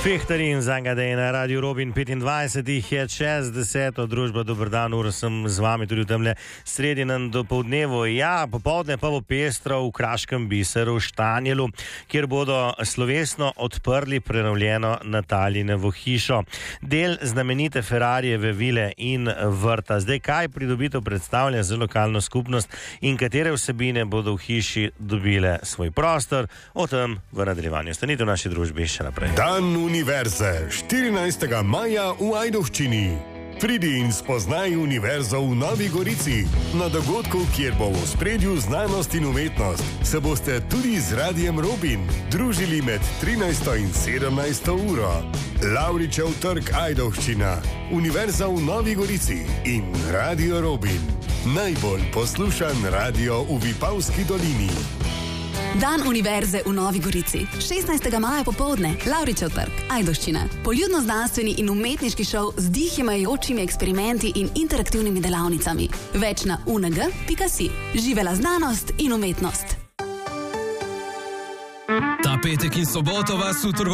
Fehtari in Zangadej na Radio Robin 25 je čez 10. Družba, dober dan, ura sem z vami tudi v temle sredinem dopoldnevu. Ja, popoldne pa bo pestro v Kraškem biseru v Štanjelu, kjer bodo slovesno odprli prenovljeno Natalijinovo hišo. Del znamenite Ferrarijeve vile in vrta. Zdaj, kaj pridobitev predstavlja za lokalno skupnost in katere vsebine bodo v hiši dobile svoj prostor, o tem v nadaljevanju. Stanite v naši družbi še naprej. Dan univerze, 14. maja v Ajdovščini. Pridi in spoznaj univerzo v Novi Gorici. Na dogodku, kjer bo v ospredju znanost in umetnost, se boste tudi z Radijem Robin družili med 13. in 17. uro. Lavričev trg Ajdovščina, univerza v Novi Gorici in Radio Robin. Najbolj poslušan radio v Vipavski dolini. Dan univerze v Novi Gorici. 16. maja popoldne, Lavričev trg, Ajdovščina. Poljudno-znanstveni in umetniški šov z dihimajočimi eksperimenti in interaktivnimi delavnicami. Več na UNG.si. Živela znanost in umetnost. Ta petek in soboto vas v